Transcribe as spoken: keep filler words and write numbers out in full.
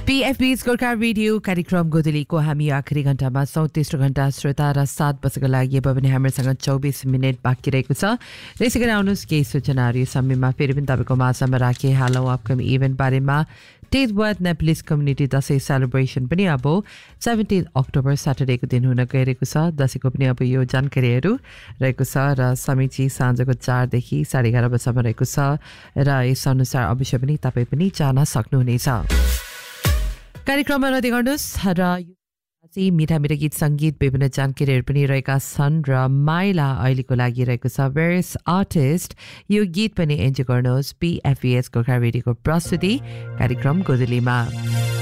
पीएफबी's Gorkha radio कार्यक्रम गोदलीको हामी आखिरी घण्टामा छौं। तेस्रो घण्टा श्रोता र सात बजेको लागि अब पनि हामीसँग चौबिस मिनट बाँकी रहेको छ। त्यसै गरी आउनुहोस् केही सूचनाहरू यो समयमा फेरि पनि तपाईँको माझमा राखेँ हालौँ अपकमिङ इभेन्ट बारेमा। टेडवर्थ नेप्लिस कम्युनिटी दशैं सेलिब्रेसन पनि अब सेभेन्टिन अक्टोबर स्याटरडेको दिन हुन गइरहेको छ। दशैंको पनि अब यो जानकारीहरू रहेको छ र समय चाहिँ साँझको चारदेखि साढे एघार बजीसम्म रहेको छ र यसअनुसार अवश्य पनि तपाईँ पनि जान सक्नुहुनेछ। कार्यक्रममा रद्द गर्नुहोस् र चाहिँ मिठा मिठा गीत सङ्गीत विभिन्न जानकारीहरू पनि रहेका छन् र माइला अहिलेको लागि रहेको छ भेरियस आर्टिस्ट। यो गीत पनि एन्जोय गर्नुहोस्। पीएफबीएस गोर्खा रेडियोको प्रस्तुति कार्यक्रम गोदलीमा।